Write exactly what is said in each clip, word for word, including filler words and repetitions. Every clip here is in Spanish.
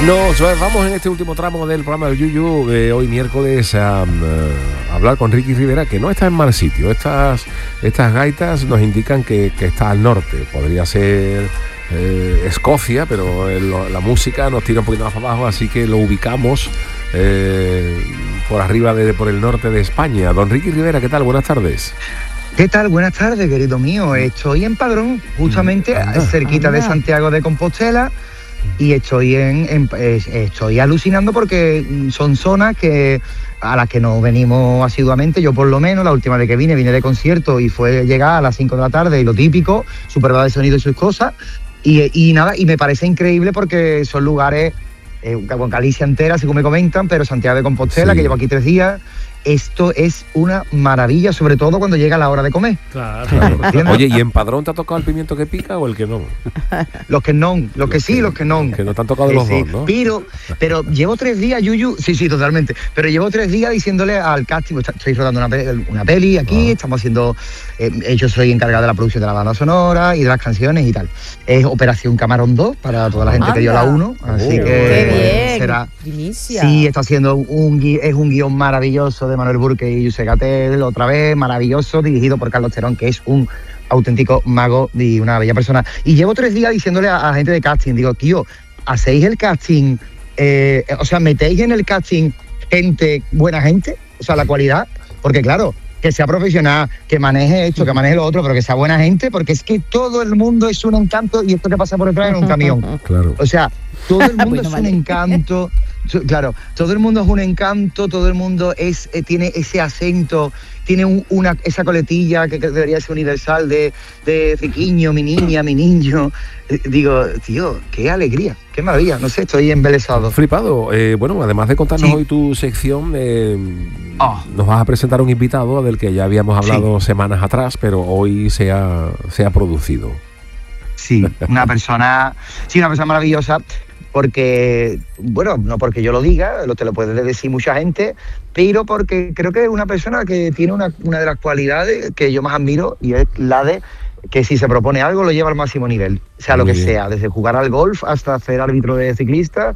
Nos vamos en este último tramo del programa del Yuyu de hoy miércoles a, uh, hablar con Ricky Rivera, que no está en mal sitio. Estas, estas gaitas nos indican que, que está al norte. Podría ser eh, Escocia, pero el, la música nos tira un poquito más abajo, así que lo ubicamos eh, por arriba, de, por el norte de España. Don Ricky Rivera, ¿qué tal? Buenas tardes. ¿Qué tal? Buenas tardes, querido mío. Estoy en Padrón, justamente anda, cerquita anda. de Santiago de Compostela. Y estoy en, en estoy alucinando porque son zonas que a las que nos venimos asiduamente. Yo por lo menos, la última vez que vine, vine de concierto y fue llegar a las cinco de la tarde y lo típico, su prueba de sonido y sus cosas. Y, y nada, y me parece increíble porque son lugares, eh, con Galicia entera, según me comentan, pero Santiago de Compostela, sí, que llevo aquí tres días. Esto es una maravilla, sobre todo cuando llega la hora de comer. Claro. Claro. Oye, ¿y en Padrón te ha tocado el pimiento que pica o el que no? Los que no, los, los que sí, que, los que no. Que no te han tocado sí, los sí. dos, ¿no? Pero, pero llevo tres días, Yuyu, sí, sí, totalmente. Pero llevo tres días diciéndole al casting, estoy rodando una, peli, una peli aquí, ah. estamos haciendo, eh, yo soy encargado de la producción de la banda sonora y de las canciones y tal. Es Operación Camarón dos para toda la gente Anda. que dio la uno, así oh, que qué bien. será. Primicia. Sí, está haciendo un es un guión maravilloso de Manuel Burke y José Gatel, otra vez, maravilloso, dirigido por Carlos Terón, que es un auténtico mago y una bella persona. Y llevo tres días diciéndole a, a la gente de casting, digo, tío, ¿hacéis el casting? Eh, o sea, ¿metéis en el casting gente, buena gente? O sea, la cualidad, porque claro, que sea profesional, que maneje esto, que maneje lo otro, pero que sea buena gente, porque es que todo el mundo es un encanto y esto que pasa por detrás es un camión. Claro. O sea, todo el mundo bueno, es vale. un encanto. Claro, todo el mundo es un encanto, todo el mundo es eh, tiene ese acento, tiene un, una esa coletilla que, que debería ser universal de, de riquiño, mi niña, mi niño. Eh, digo, tío, qué alegría, qué maravilla, no sé, estoy embelesado. Flipado. Eh, bueno, además de contarnos sí. hoy tu sección, eh, oh. nos vas a presentar un invitado del que ya habíamos hablado sí. semanas atrás, pero hoy se ha, se ha producido. Sí, una persona, sí, una persona maravillosa. Porque, bueno, no porque yo lo diga, lo te lo puede decir mucha gente, pero porque creo que es una persona que tiene una, una de las cualidades que yo más admiro y es la de que si se propone algo lo lleva al máximo nivel, sea lo que sea, desde jugar al golf hasta ser árbitro de ciclista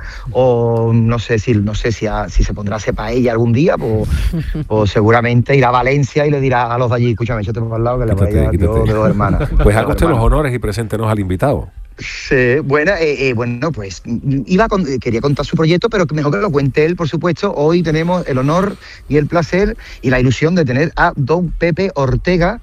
o no sé si no sé si, a, si se pondrá a hacer paella algún día, pues, pues seguramente irá a Valencia y le dirá a los de allí, escúchame, yo te pongo al lado que le voy a dar yo de dos hermanas. Pues haga usted los honores y preséntenos al invitado. Sí, bueno, eh, eh, bueno, pues iba con, quería contar su proyecto, pero mejor que lo cuente él, por supuesto. Hoy tenemos el honor y el placer y la ilusión de tener a don Pepe Ortega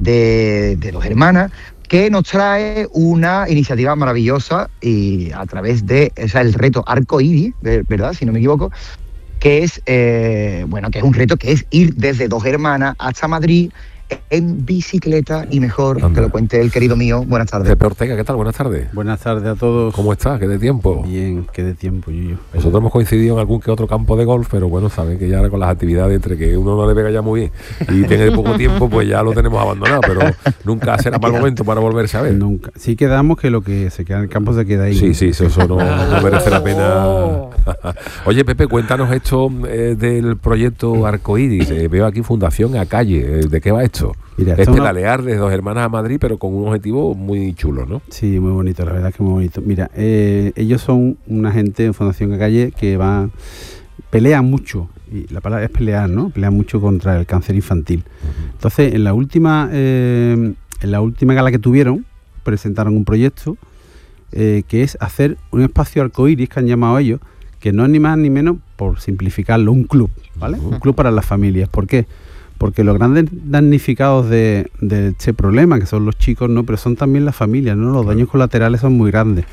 de, de Dos Hermanas, que nos trae una iniciativa maravillosa y a través de, o sea, el reto Arcoíris, ¿verdad? Si no me equivoco, que es, eh, bueno, que es un reto que es ir desde Dos Hermanas hasta Madrid en bicicleta y mejor Anda. que lo cuente el querido mío. Buenas tardes. Pepe Ortega, ¿qué tal? Buenas tardes. Buenas tardes a todos. ¿Cómo estás? ¿Qué de tiempo? Bien, qué de tiempo, Yuyu. Nosotros hemos coincidido en algún que otro campo de golf, pero bueno, saben que ya ahora con las actividades entre que uno no le pega ya muy bien y tiene poco tiempo, pues ya lo tenemos abandonado, pero nunca será mal momento para volverse a ver. Nunca. Sí quedamos que lo que se queda en el campo se queda ahí. Sí, sí, eso, eso no, no merece la pena. Oye, Pepe, cuéntanos esto eh, del proyecto Arcoíris. Eh, veo aquí Fundación A Calle. Eh, ¿De qué va esto? Mira, es pedalear una... desde Dos Hermanas a Madrid, pero con un objetivo muy chulo, ¿no? Sí, muy bonito, la verdad que muy bonito. Mira, eh, ellos son una gente en Fundación A Calle que van, pelean mucho, y la palabra es pelear, ¿no? Pelean mucho contra el cáncer infantil. Uh-huh. Entonces, en la última eh, en la última gala que tuvieron, presentaron un proyecto eh, que es hacer un espacio arcoíris, que han llamado ellos, que no es ni más ni menos, por simplificarlo, un club, ¿vale? Uh-huh. Un club para las familias. ¿Por qué? Porque los grandes damnificados de, de este problema, que son los chicos, no, pero son también las familias, ¿no? Los daños colaterales son muy grandes.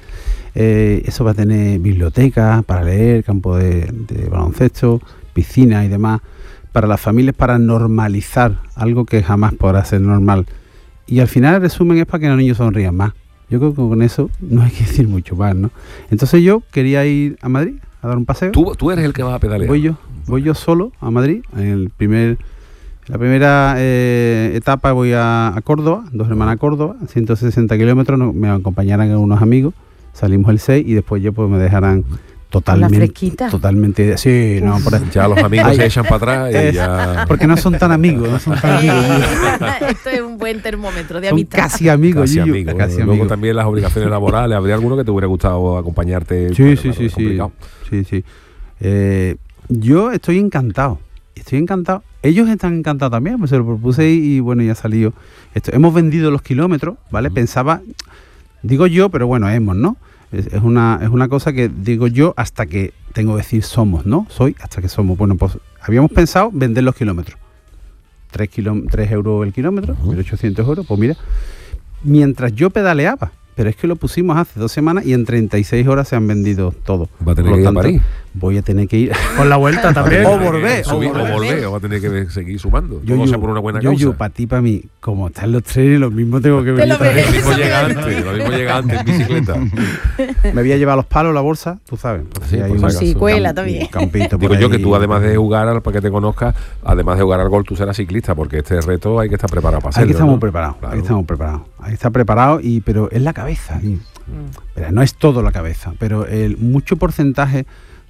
Eh, eso va a tener bibliotecas para leer, campo de, de baloncesto, piscina y demás, para las familias, para normalizar algo que jamás podrá ser normal. Y al final el resumen es para que los niños sonrían más. Yo creo que con eso no hay que decir mucho más, ¿no? Entonces yo quería ir a Madrid a dar un paseo. ¿Tú, tú eres el que va a pedalear? Voy yo, voy yo solo a Madrid, en el primer... La primera eh, etapa voy a, a Córdoba, Dos Hermanas a Córdoba, ciento sesenta kilómetros, no, me acompañarán unos amigos, salimos el seis y después yo pues me dejarán Totalmente. ¿La fresquita? Totalmente. Sí, no, por ahí. Ya los amigos se echan para atrás y ya... Porque no son tan amigos, no son tan amigos. Esto es un buen termómetro de Son amistad. casi amigos, Casi Yuyu, amigos. casi Luego amigos. también las obligaciones laborales. ¿Habría alguno que te hubiera gustado acompañarte? Sí, Bueno, sí, claro, sí, es sí, complicado. sí, sí. Eh, yo estoy encantado, estoy encantado. Ellos están encantados también, pues se lo propuse y, y bueno, ya ha salido. Esto, hemos vendido los kilómetros, ¿vale? Uh-huh. Pensaba, digo yo, pero bueno, hemos, ¿no? Es, es, una, es una cosa que digo yo hasta que tengo que decir somos, ¿no? Soy hasta que somos. Bueno, pues habíamos pensado vender los kilómetros. Tres, kiló, tres euros el kilómetro, uh-huh. mil ochocientos euros, pues mira, mientras yo pedaleaba, pero es que lo pusimos hace dos semanas y en treinta y seis horas se han vendido todo. Va a tener que ir a París. Voy a tener que ir. Con la vuelta también. O volver. O volver, o va a tener que seguir sumando. Yo, Todo yo, sea por una buena yo, causa. Yo, para ti, para mí, como están los trenes, lo mismo tengo que venir. Lo, lo mismo llega antes, lo mismo llega antes en bicicleta. Me voy a llevar los palos, la bolsa, tú sabes. Sí, hay un sí, cuela también. Campito Digo yo que tú, además de jugar, para que te conozcas, además de jugar al golf, tú serás ciclista, porque este reto hay que estar preparado para hacerlo. Aquí estamos ¿no? preparados, claro. aquí estamos preparados. Ahí está preparado, y, pero es la cabeza. Y, mm. pero no es todo la cabeza, pero el mucho porcentaje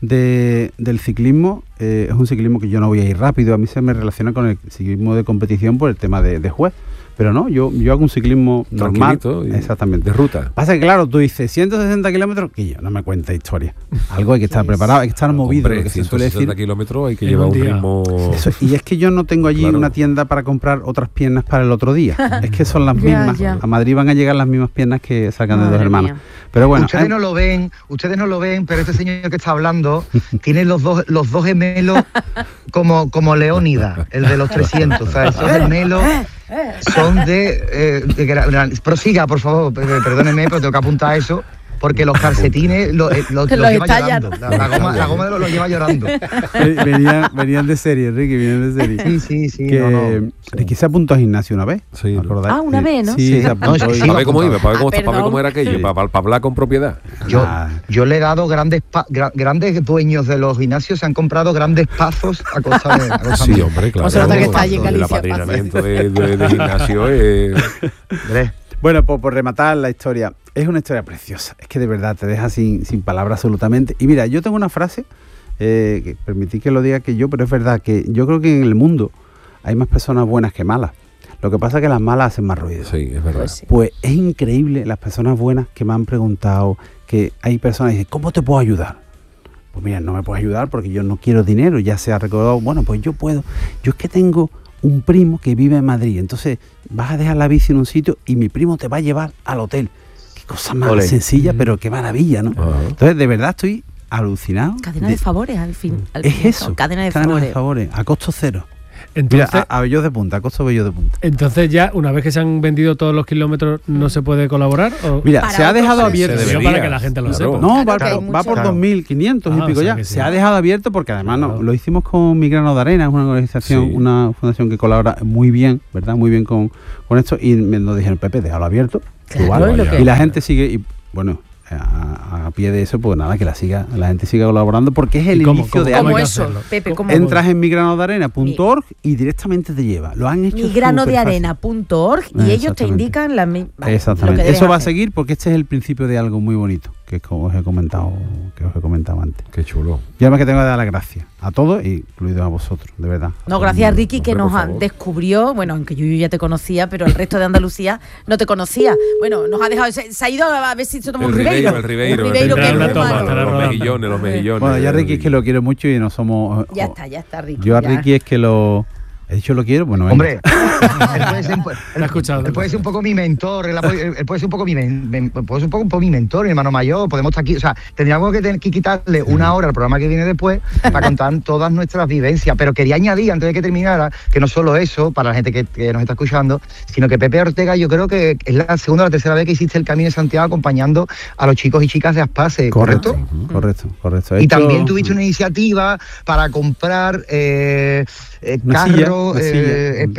de, del ciclismo eh, es un ciclismo que yo no voy a ir rápido. A mí se me relaciona con el ciclismo de competición por el tema de, de juez. Pero no, yo, yo hago un ciclismo normal. Y exactamente. De ruta. Pasa que, claro, tú dices ciento sesenta kilómetros, que yo no me cuenta historia. Algo hay que estar preparado, hay que estar movido. Hombre, lo que se suele decir. ciento sesenta kilómetros hay que llevar un ritmo. Eso, y es que yo no tengo allí claro. una tienda para comprar otras piernas para el otro día. Es que son las mismas. Ya, ya. A Madrid van a llegar las mismas piernas que sacan Madre de dos hermanos. Mía. Pero bueno. Ustedes eh, no lo ven, ustedes no lo ven, pero este señor que está hablando tiene los dos, los dos gemelos como, como Leónidas, el de los trescientos. O sea, esos gemelos son de, eh, de, de... Prosiga, por favor, perdóneme, pero tengo que apuntar eso. Porque los calcetines lo, lo, lo, lo lleva llorando. La, la, goma, la goma lo, lo lleva llorando. Venían, venían de serie, Ricky, venían de serie. Sí, sí, sí. Que, no, no. Ricky se apuntó a gimnasio una vez. Sí. Ah, una sí. vez, ¿no? Sí, sí. se apuntó. No, sí, para ver cómo iba, para ver cómo, ah, para ver cómo era aquello, sí. para, para, para hablar con propiedad. Yo, yo le he dado grandes, pa, gra, grandes dueños de los gimnasios, se han comprado grandes pazos a costa de... A costa sí, de, hombre, claro. O sea, que está allí en Galicia. El apadrinamiento de, de, de gimnasio es... Bueno, pues por rematar la historia, es una historia preciosa, es que de verdad te deja sin, sin palabras absolutamente. Y mira, yo tengo una frase, eh, que permití que lo diga que yo, pero es verdad que yo creo que en el mundo hay más personas buenas que malas. Lo que pasa es que las malas hacen más ruido. Sí, es verdad. Pues, sí. Pues es increíble las personas buenas que me han preguntado, que hay personas que dicen, ¿cómo te puedo ayudar? Pues mira, no me puedes ayudar porque yo no quiero dinero, ya se ha recordado, bueno, pues yo puedo. Yo es que tengo un primo que vive en Madrid, entonces vas a dejar la bici en un sitio y mi primo te va a llevar al hotel. Qué cosa más Olé. sencilla, pero qué maravilla, ¿no? Uh-huh. Entonces, de verdad estoy alucinado. Cadena de, de favores, al fin. Al es fin, eso, no, cadena de cadena favores. de favores, a costo cero. Entonces, Mira, a, a bellos de punta, a costo bellos de punta. Entonces ya, una vez que se han vendido todos los kilómetros, ¿no se puede colaborar? ¿O? Mira, para se ha dejado abierto. Se debería, para que la gente lo claro. sepa. No, claro, va, va va por claro. dos mil quinientos Ah, y pico o sea ya. sí. Se ha dejado abierto porque además claro. no, lo hicimos con Mi Grano de Arena, es una organización, sí. una fundación que colabora muy bien, ¿verdad? Muy bien con, con esto. Y me nos dijeron, Pepe, déjalo abierto. Claro, igual, lo que- y la gente sigue, y bueno, a, a pie de eso, pues nada, que la siga, la gente siga colaborando porque es el ¿Y cómo, inicio cómo, de cómo Como algo. hay que eso, hacerlo? Pepe, como Entras en mi grano de arena punto org y directamente te lleva. Lo han hecho mi grano de superfácil. arena punto org y ellos te Exactamente. indican la mi- vale, Exactamente. lo que debes Eso va a hacer. seguir porque este es el principio de algo muy bonito que como os he comentado, que os he comentado antes. Qué chulo. Yo además que tengo que dar las gracias a todos, incluido a vosotros, de verdad. A No, todo gracias a el mundo. Ricky que Hombre, nos por ha- favor. descubrió, bueno, aunque yo ya te conocía, pero el resto de Andalucía no te conocía. Bueno, nos ha dejado, se, se ha ido a ver si se toma El un ribeiro. Ribeiro, el Ribeiro. Un ribeiro el que es Tendrá muy una toma, malo. estará Los rodando. mejillones, los mejillones. Bueno, ya Ricky es que lo quiero mucho y no somos... Ya o- está, ya está, Ricky. Yo a ya. Ricky es que lo... He dicho lo quiero, bueno, venga. Hombre, él puede ser, Te ha escuchado. él puede ser un poco mi mentor, él, puede- él puede ser un poco mi, men- men- puede ser un poco, un poco mi mentor, mi hermano mayor, podemos estar aquí, o sea, tendríamos que tener que quitarle una hora al programa que viene después para contar todas nuestras vivencias, pero quería añadir, antes de que terminara, que no solo eso, para la gente que, que nos está escuchando, sino que Pepe Ortega, yo creo que es la segunda o la tercera vez que hiciste el Camino de Santiago acompañando a los chicos y chicas de Aspase, ¿correcto? Correcto, correcto, correcto. He Y hecho- también tuviste una iniciativa para comprar eh, eh, Una carros silla, una silla. eh, especializados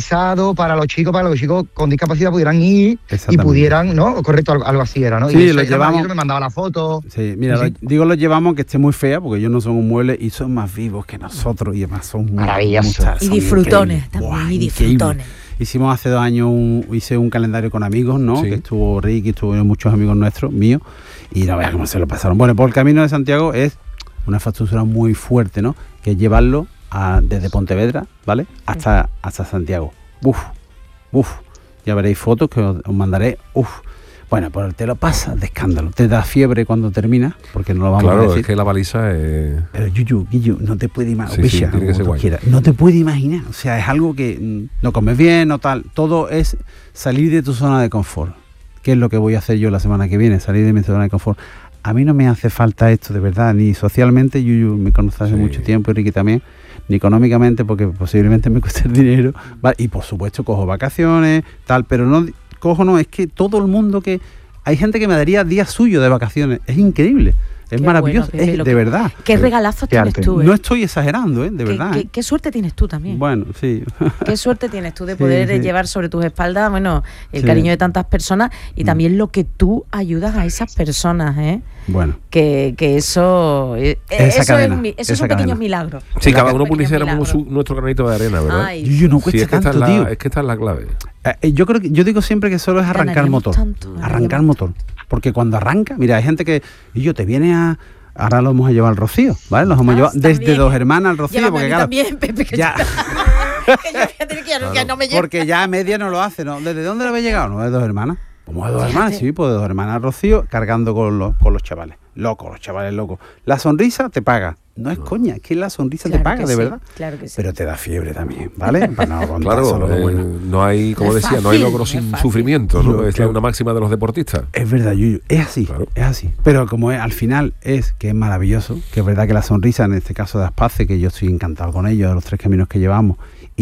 personalizado para los chicos, para que los chicos con discapacidad pudieran ir y Exactamente. pudieran, ¿no? Correcto, algo, algo así era, ¿no? Sí, y eso lo era llevamos- maravilloso, me mandaba la foto. Sí, mira, Sí, sí. lo- digo los llevamos que esté muy fea, porque ellos no son un mueble y son más vivos que nosotros y además son muy Maravilloso. muchas- Y son disfrutones increíbles. también, Buah, y increíble. disfrutones. Hicimos hace dos años, un, hice un calendario con amigos, ¿no? Sí. Que estuvo Ricky, estuvieron muchos amigos nuestros, míos, y no veas cómo se lo pasaron. Bueno, por el Camino de Santiago es una infraestructura muy fuerte, ¿no? Que es llevarlo a- desde Pontevedra, ¿vale? Hasta, hasta Santiago. Uf, uf. Ya veréis fotos que os, os mandaré. Uf. Bueno, pues te lo pasas de escándalo. Te da fiebre cuando termina, porque no lo vamos a Claro, decir. es que la baliza es... Pero Yuyu, Guillo, no te puede imaginar. Sí, sí, tiene que ser guay. No te puede imaginar. O sea, es algo que mm, no comes bien, no tal. Todo es salir de tu zona de confort. ¿Qué es lo que voy a hacer yo la semana que viene? Salir de mi zona de confort. A mí no me hace falta esto, de verdad, ni socialmente. Yuyu me conoce hace Sí. mucho tiempo, y Ricky también. Ni económicamente, porque posiblemente me cueste el dinero. ¿vale? Y por supuesto cojo vacaciones, tal. Pero no cojo, no. Es que todo el mundo que... Hay gente que me daría días suyos de vacaciones. Es increíble. Es Qué maravilloso. bueno, Pepe, es, lo de que- verdad. Qué regalazos Qué tienes arte. tú, ¿eh? No estoy exagerando, ¿eh? De Qué- verdad. Qué, ¿eh? qué suerte tienes tú también. Bueno, sí. Qué suerte tienes tú de Sí, poder eh, sí. llevar sobre tus espaldas, bueno, el Sí. cariño de tantas personas y Mm. también lo que tú ayudas a esas personas, ¿eh? Bueno. Que, que eso, eh, Esa eso, cadena, es, mi- eso esa son cadena. pequeños milagros. Sí, cada uno Pequeños pusiéramos milagros. nuestro granito de arena, ¿verdad? Ay, Yuyu, no Sí, cuesta es que, esta es, tanto, tío. la, es que esta es la clave. Eh, eh, yo creo que yo digo siempre que solo es arrancar Ganaríamos motor. tanto, arrancar ganaríamos motor. Porque cuando arranca, mira, hay gente que. Y yo te viene a. Ahora lo vamos a llevar al Rocío, ¿vale? Los vamos a Ah, llevar desde también. Dos Hermanas al Rocío, Llévame a porque mí claro. también, Pepe, que Ya, yo, que yo fíjate que ya no- que no me llevo. porque ya a media no lo hace, ¿no? ¿Desde dónde le habéis llegado? No, de Dos Hermanas. ¿Cómo de Dos Fíjate. Hermanas? Sí, pues de Dos Hermanas al Rocío, cargando con los, con los chavales. Locos, los chavales locos. La sonrisa te paga. No es coña, es que la sonrisa te Claro paga, que de sí, verdad. Claro que sí. Pero te da fiebre también, ¿vale? Para no contar Claro, solo lo eh, bueno. no hay, como No es decía, no hay fácil, logro no es sin fácil. sufrimiento, ¿no? Yo Es creo- una máxima de los deportistas. Es verdad, Yuyu, es así, Claro. es así. Pero como es, al final es que es maravilloso, que es verdad que la sonrisa, en este caso de Aspace, que yo estoy encantado con ellos, de los tres caminos que llevamos,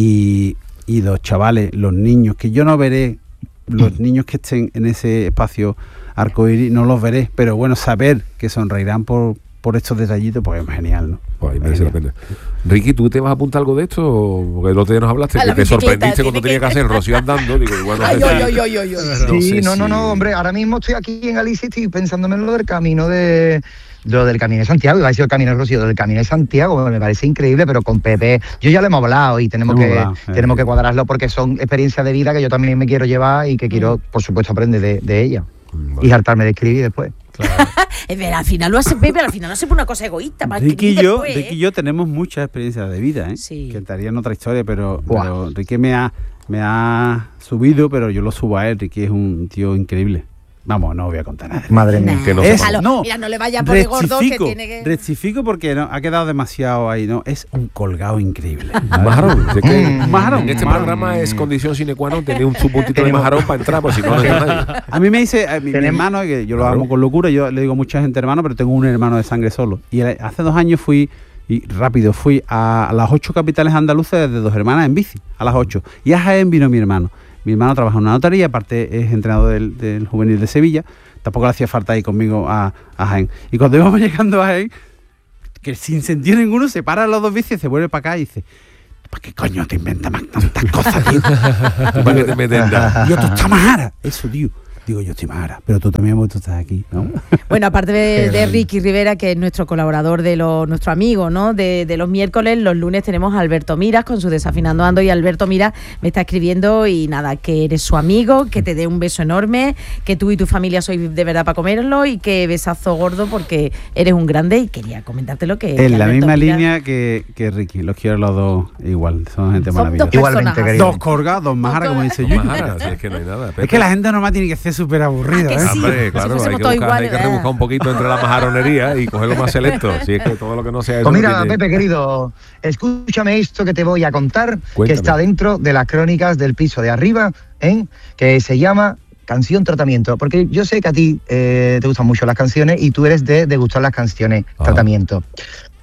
y, y los chavales, los niños, que yo no veré, los niños que estén en ese espacio arcoíris, no los veré, pero bueno, saber que sonreirán por, por estos detallitos, pues es genial, ¿no? Pues ahí merece la pena. Ricky, ¿tú te vas a apuntar algo de esto? Porque el otro día nos hablaste, A que la te bicicleta, sorprendiste cuando tiene tenía que que- hacer el Rocío andando. Digo, igual no Ay, sé ay, si- ay, ay, ay, ay. No Sí, sé no, no, si- no, hombre, ahora mismo estoy aquí en Galicia y estoy pensándome en lo del camino de lo del Camino de Santiago, iba a decir el Camino de Rocío, del Camino de Santiago, me parece increíble, pero con Pepe, yo ya lo hemos hablado y tenemos Hemos que hablado, eh. tenemos que cuadrarlo porque son experiencias de vida que yo también me quiero llevar y que quiero, por supuesto, aprender de, de ellas y hartarme de escribir después. Es ver, al final lo hace Pepe, al final no hace por una cosa egoísta. para Ricky y escribir yo, después, Ricky ¿eh? y yo tenemos muchas experiencias de vida, ¿eh? Sí. Que estaría en otra historia, pero, Buah. pero Ricky me ha, me ha subido, pero yo lo subo a él. Ricky es un tío increíble. Vamos, no voy a contar nada. Madre mía. Nah, que no Es- déjalo. no, Mira, no le vaya a poner gordo que rectifico, tiene que... rectifico porque no, ha quedado demasiado ahí, ¿no? Es un colgado increíble. Majarón. Si es que Mm. Majarón. en este Majarón. programa es condición sine qua non tener un subpuntito de majarón para entrar, pues si no, no hay nadie. A mí me dice eh, mi, mi Tenemos- hermano, que yo lo Claro. amo con locura, yo le digo a mucha gente hermano, pero tengo un hermano de sangre solo. Y eh, hace dos años fui, y rápido, fui a, a las ocho capitales andaluces de Dos Hermanas en bici, a las ocho. Y a Jaén vino mi hermano. Mi hermano trabaja en una notaría, aparte es entrenador del, del juvenil de Sevilla. Tampoco le hacía falta ir conmigo a, a Jaén. Y cuando íbamos llegando a Jaén, que sin sentido ninguno se para los dos bicis, se vuelve para acá y dice: ¿para qué coño te inventas más tantas cosas, tío? Para que te meten nada. Y yo, tú estás majara. Eso, tío. Digo, yo estoy majara, pero tú también, porque tú estás aquí, ¿no? Bueno, aparte de, Qué de grande. Ricky Rivera, que es nuestro colaborador, de lo, nuestro amigo, ¿no? De, de los miércoles, los lunes tenemos a Alberto Miras con su Desafinando Ando, y Alberto Miras me está escribiendo y nada, que eres su amigo, que te dé un beso enorme, que tú y tu familia sois de verdad para comerlo y que besazo gordo porque eres un grande, y quería comentarte lo que que En la Alberto misma Miras- línea que, que Ricky. Los quiero los dos igual. Son gente Son maravillosa. dos Igualmente, personas. querido. Dos colgados, dos majaras, como dice No Yuyu. majaras, si es que no hay nada. Es que la gente normal tiene que ser súper aburrida, Ah, que ¿eh? sí. Hombre, Si claro, hay fuésemos que, todos buscar, hay iguales, que ¿verdad? rebuscar un poquito entre la majaronería y coger lo más selecto. Si es que todo lo que no sea eso. Pues no mira, tiene- Pepe, querido, escúchame esto que te voy a contar, Cuéntame. que está dentro de las crónicas del piso de arriba, ¿eh? Que se llama Canción Tratamiento, porque yo sé que a ti eh, te gustan mucho las canciones y tú eres de, de gustar las canciones Ah. Tratamiento.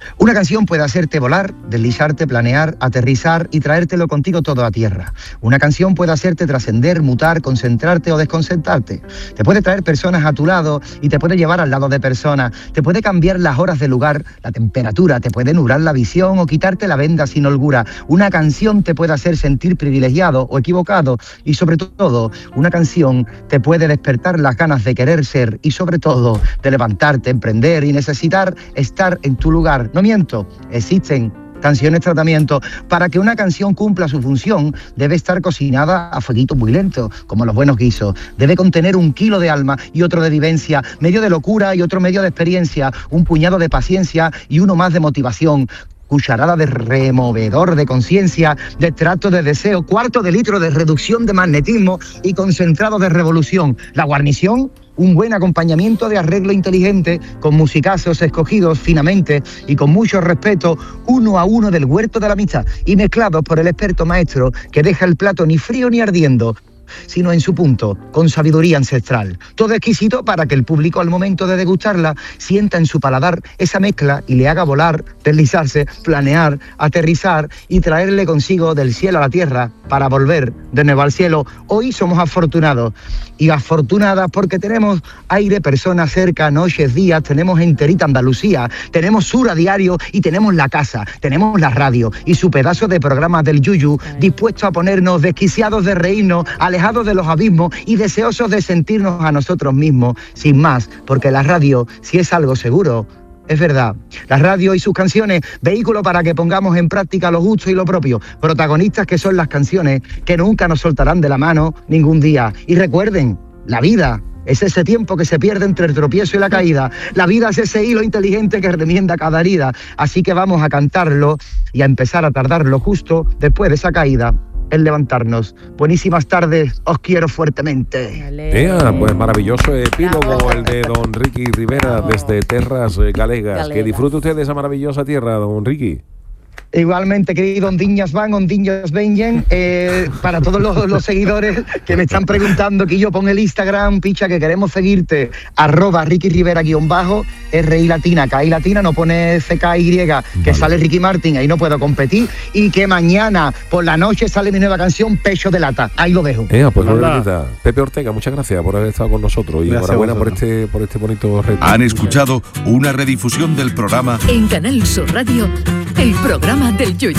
Una canción puede hacerte volar, deslizarte, planear, aterrizar y traértelo contigo todo a tierra. Una canción puede hacerte trascender, mutar, concentrarte o desconcentrarte. Te puede traer personas a tu lado y te puede llevar al lado de personas. Te puede cambiar las horas de lugar, la temperatura, te puede nublar la visión o quitarte la venda sin holgura. Una canción te puede hacer sentir privilegiado o equivocado y sobre todo, una canción te puede despertar las ganas de querer ser y sobre todo de levantarte, emprender y necesitar estar en tu lugar. No miento, existen canciones tratamiento. Para que una canción cumpla su función, debe estar cocinada a fueguito muy lento, como los buenos guisos. Debe contener un kilo de alma y otro de vivencia, medio de locura y otro medio de experiencia, un puñado de paciencia y uno más de motivación. Cucharada de removedor de conciencia, de trato de deseo, cuarto de litro de reducción de magnetismo y concentrado de revolución. La guarnición, un buen acompañamiento de arreglo inteligente, con musicazos escogidos finamente y con mucho respeto, uno a uno del huerto de la amistad y mezclados por el experto maestro que deja el plato ni frío ni ardiendo, sino en su punto, con sabiduría ancestral. Todo exquisito para que el público al momento de degustarla sienta en su paladar esa mezcla y le haga volar, deslizarse, planear, aterrizar y traerle consigo del cielo a la tierra para volver de nuevo al cielo. Hoy somos afortunados y afortunadas porque tenemos aire, personas cerca, noches, días, tenemos enterita Andalucía, tenemos Sur a diario y tenemos la casa, tenemos la radio y su pedazo de programas del Yuyu, dispuesto a ponernos desquiciados de reírnos, alejados de los abismos y deseosos de sentirnos a nosotros mismos, sin más, porque la radio, si es algo seguro, es verdad. La radio y sus canciones, vehículo para que pongamos en práctica lo justo y lo propio, protagonistas que son las canciones que nunca nos soltarán de la mano ningún día. Y recuerden, la vida es ese tiempo que se pierde entre el tropiezo y la caída. La vida es ese hilo inteligente que remienda cada herida. Así que vamos a cantarlo y a empezar a tardarlo justo después de esa caída en levantarnos. Buenísimas tardes, os quiero fuertemente. Ea, pues maravilloso epílogo el de don Ricky Rivera desde Terras Galegas. Galega. Que disfrute usted de esa maravillosa tierra, don Ricky. Igualmente, querido Ondiñas van, Ondiñas venyen, eh, para todos los, los seguidores que me están preguntando que yo pon el Instagram, picha, que queremos seguirte, arroba Ricky Rivera guión bajo, R I latina, K I latina, no pone C K Y, que vale. Sale Ricky Martin, ahí no puedo competir, y que mañana por la noche sale mi nueva canción, Pecho de Lata, ahí lo dejo. Eh, pues bonita. Pepe Ortega, muchas gracias por haber estado con nosotros y enhorabuena por este, por este bonito reto. Han escuchado una redifusión del programa en Canal Sur Radio, el programa del Yuyu.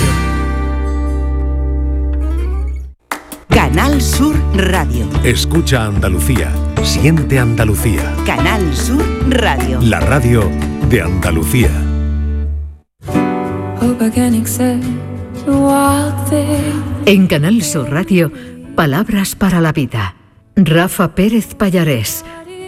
Canal Sur Radio. Escucha Andalucía. Siente Andalucía. Canal Sur Radio. La radio de Andalucía. En Canal Sur Radio, palabras para la vida. Rafa Pérez Pallarés.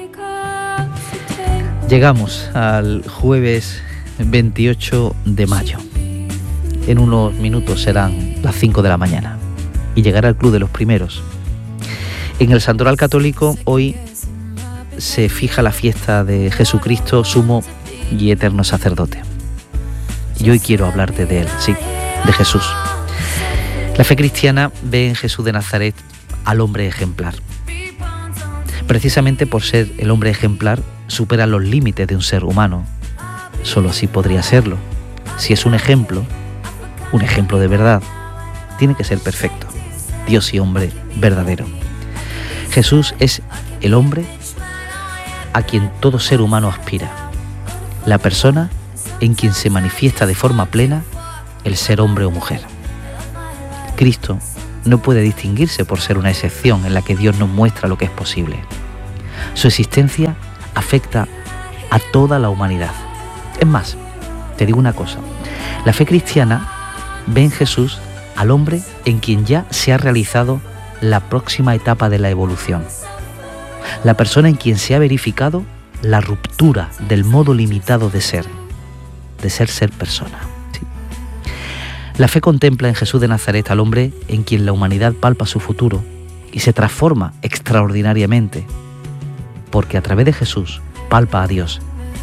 Llegamos al jueves veintiocho de mayo. En unos minutos serán las cinco de la mañana y llegará el Club de los Primeros. En el Santoral Católico hoy se fija la fiesta de Jesucristo, sumo y eterno sacerdote. Y hoy quiero hablarte de él, sí, de Jesús. La fe cristiana ve en Jesús de Nazaret al hombre ejemplar. Precisamente por ser el hombre ejemplar, supera los límites de un ser humano. Solo así podría serlo. Si es un ejemplo, un ejemplo de verdad, tiene que ser perfecto, Dios y hombre verdadero. Jesús es el hombre a quien todo ser humano aspira, la persona en quien se manifiesta de forma plena el ser hombre o mujer. Cristo no puede distinguirse por ser una excepción en la que Dios nos muestra lo que es posible. Su existencia afecta a toda la humanidad. Es más, te digo una cosa, la fe cristiana ve en Jesús al hombre en quien ya se ha realizado la próxima etapa de la evolución. La persona en quien se ha verificado la ruptura del modo limitado de ser, de ser ser persona. ¿Sí? La fe contempla en Jesús de Nazaret al hombre en quien la humanidad palpa su futuro y se transforma extraordinariamente, porque a través de Jesús palpa a Dios.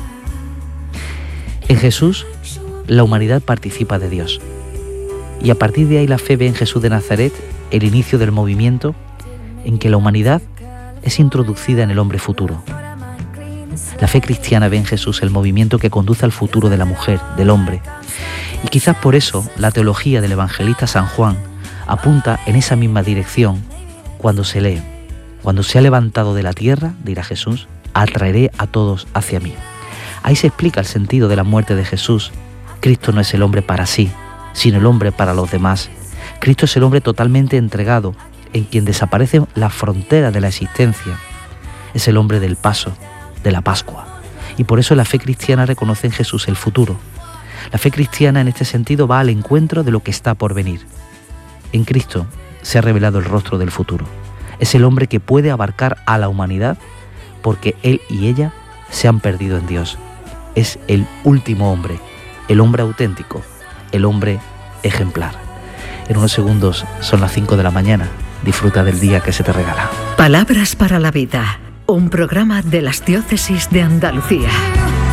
En Jesús, la humanidad participa de Dios. Y a partir de ahí la fe ve en Jesús de Nazaret el inicio del movimiento en que la humanidad es introducida en el hombre futuro. La fe cristiana ve en Jesús el movimiento que conduce al futuro de la mujer, del hombre. Y quizás por eso la teología del evangelista San Juan apunta en esa misma dirección cuando se lee: cuando se ha levantado de la tierra, dirá Jesús, atraeré a todos hacia mí. Ahí se explica el sentido de la muerte de Jesús. Cristo no es el hombre para sí, sino el hombre para los demás. Cristo es el hombre totalmente entregado, en quien desaparece la frontera de la existencia. Es el hombre del paso, de la Pascua. Y por eso la fe cristiana reconoce en Jesús el futuro. La fe cristiana en este sentido va al encuentro de lo que está por venir. En Cristo se ha revelado el rostro del futuro. Es el hombre que puede abarcar a la humanidad porque él y ella se han perdido en Dios. Es el último hombre, el hombre auténtico, el hombre ejemplar. En unos segundos son las cinco de la mañana. Disfruta del día que se te regala. Palabras para la vida, un programa de las diócesis de Andalucía.